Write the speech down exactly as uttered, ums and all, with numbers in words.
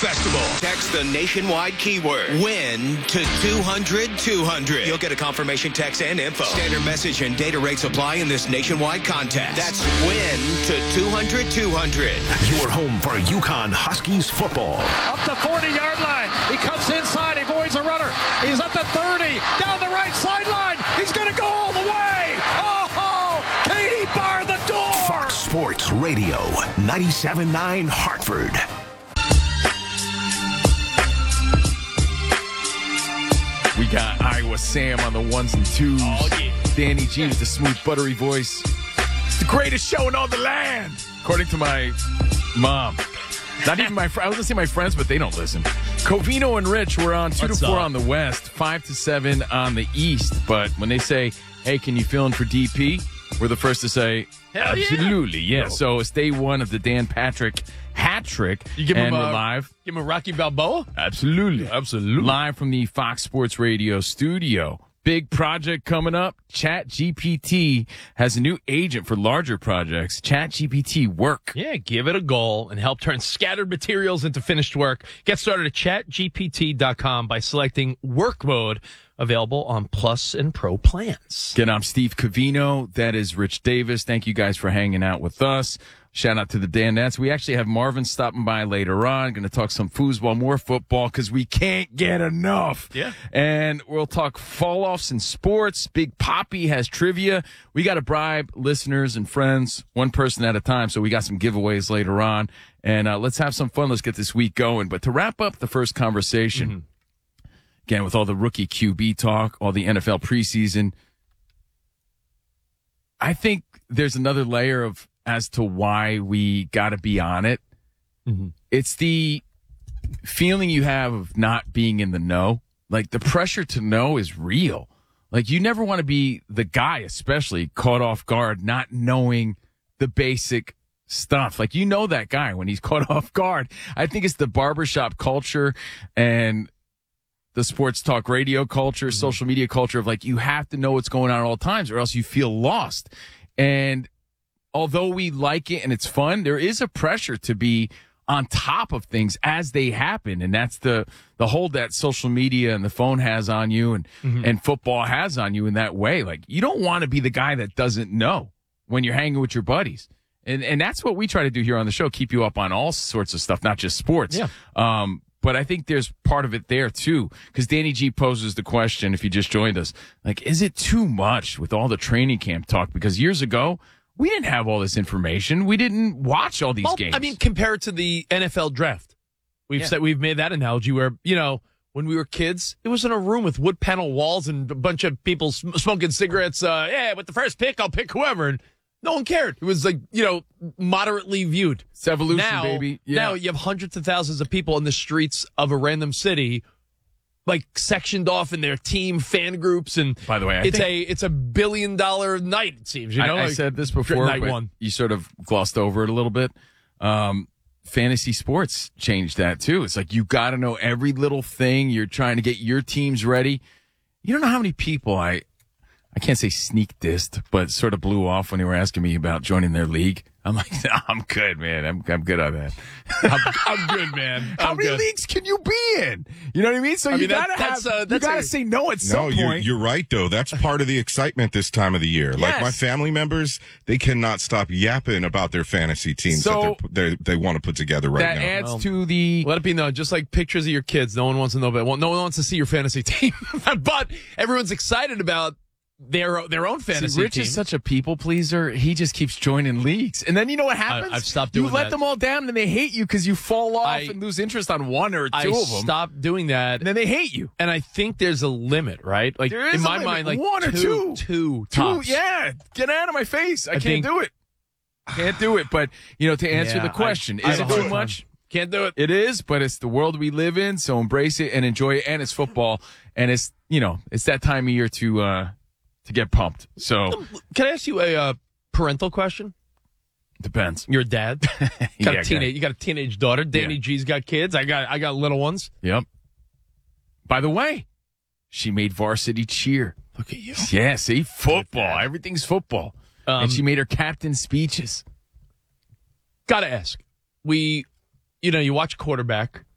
Festival. Text the nationwide keyword WIN to two hundred two hundred. You'll get a confirmation text and info. Standard message and data rates apply in this nationwide contest. That's WIN to two hundred two hundred. Your home for UConn Huskies football. Up the forty-yard line. He comes inside. He avoids a runner. He's at the thirty. Down the right sideline. He's going to go all the way. Oh, Katie bar the door. Fox Sports Radio, ninety-seven point nine Hartford. We got Iowa Sam on the ones and twos. Oh, yeah. Danny G with the smooth, buttery voice. It's the greatest show in all the land, according to my mom. Not even my friends. I was going to say my friends, but they don't listen. Covino and Rich were on two What's to four up? on the west, five to seven on the east. But when they say, hey, can you fill in for D P? We're the first to say, Hell yeah. absolutely, yeah. So it's day one of the Dan Patrick hat trick. You give and him we're a, live. Give him a Rocky Balboa? Absolutely. Absolutely. Live from the Fox Sports Radio studio. Big project coming up. ChatGPT has a new agent for larger projects. ChatGPT Work. Yeah, give it a goal and help turn scattered materials into finished work. Get started at chat G P T dot com by selecting work mode, available on Plus and Pro plans. Again, I'm Steve Covino. That is Rich Davis. Thank you guys for hanging out with us. Shout out to the Danettes. We actually have Marvin stopping by later on. Going to talk some foosball, more football, because we can't get enough. Yeah. And we'll talk fall-offs in sports. Big Poppy has trivia. We got to bribe listeners and friends, one person at a time, so we got some giveaways later on. And uh, let's have some fun. Let's get this week going. But to wrap up the first conversation, mm-hmm. again, with all the rookie Q B talk, all the N F L preseason, I think there's another layer of as to why we got to be on it. Mm-hmm. It's the feeling you have of not being in the know. Like, the pressure to know is real. Like, you never want to be the guy, especially caught off guard, not knowing the basic stuff. Like, you know that guy when he's caught off guard. I think it's the barbershop culture and the sports talk radio culture, mm-hmm. social media culture of, like, you have to know what's going on at all times or else you feel lost. And although we like it and it's fun, there is a pressure to be on top of things as they happen. And that's the, the hold that social media and the phone has on you and, mm-hmm. and football has on you in that way. Like, you don't want to be the guy that doesn't know when you're hanging with your buddies. And and that's what we try to do here on the show, keep you up on all sorts of stuff, not just sports. Yeah. Um, but I think there's part of it there, too, because Danny G poses the question, if you just joined us, like, is it too much with all the training camp talk? Because years ago, we didn't have all this information. We didn't watch all these well, games. I mean, compare it to the N F L draft. We've Yeah. said we've made that analogy where, you know, when we were kids, it was in a room with wood panel walls and a bunch of people sm- smoking cigarettes. Uh, yeah, with the first pick, I'll pick whoever. And no one cared. It was like, you know, moderately viewed. It's evolution, now, baby. Yeah. Now you have hundreds of thousands of people in the streets of a random city, like, sectioned off in their team fan groups, and By the way, I it's think- a it's a billion dollar night. It seems. You know, I, I like, said this before, night but one. you sort of glossed over it a little bit. Um, fantasy sports changed that, too. It's like you got to know every little thing. You're trying to get your teams ready. You don't know how many people I... I can't say sneak dissed, but sort of blew off when they were asking me about joining their league. I'm like, no, I'm good, man. I'm I'm good on that. I'm, I'm good, man. How I'm many good. leagues can you be in? You know what I mean? So I you mean, that- gotta that's, have, uh, you that's gotta a- say no at No, some you're, point. you're right, though. That's part of the excitement this time of the year. Like, my Yes. family members, they cannot stop yapping about their fantasy teams So- that they're, they're, they want to put together right that now. adds Well, to the. Let it be known, just like pictures of your kids. No one wants to know about. Well, no one wants to see your fantasy team, but everyone's excited about their their own fantasy See, Rich team. is such a people pleaser. He just keeps joining leagues, and then you know what happens? I've stopped You doing let that. them all down, and they hate you because you fall off I- and lose interest on one or two I of them. stopped doing that, And then they hate you. and I think there's a limit, right? Like, There is in a my limit. mind, like One or two. two, two, Two, tops. yeah, get out of my face. I, I can't think- do it. Can't do it. But you know, to answer Yeah, the question, I- I is have it a too hard much? time. Can't do it. It is, but it's the world we live in, so embrace it and enjoy it. And it's football, and it's you know, it's that time of year to uh to get pumped. So Can I ask you a uh, parental question? depends. You're a dad. got Yeah, a teenage. You got a teenage daughter. Danny Yeah. G's got kids. I got I got little ones. Yep. By the way, she made varsity cheer. Look at you. Yeah, see, football. Everything's football. Um, and she made her captain speeches. Gotta ask. We, you know, you watch quarterback.